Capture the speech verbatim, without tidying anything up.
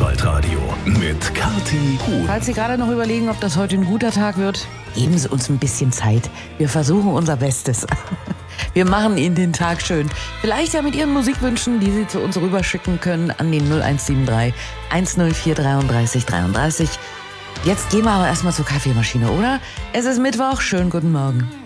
Schwarzwaldradio mit Kathi Huhn. Falls Sie gerade noch überlegen, ob das heute ein guter Tag wird, geben Sie uns ein bisschen Zeit. Wir versuchen unser Bestes. Wir machen Ihnen den Tag schön. Vielleicht ja mit Ihren Musikwünschen, die Sie zu uns rüberschicken können an den null eins sieben drei, eins null vier, dreiunddreißig dreiunddreißig. Jetzt gehen wir aber erstmal zur Kaffeemaschine, oder? Es ist Mittwoch, schönen guten Morgen.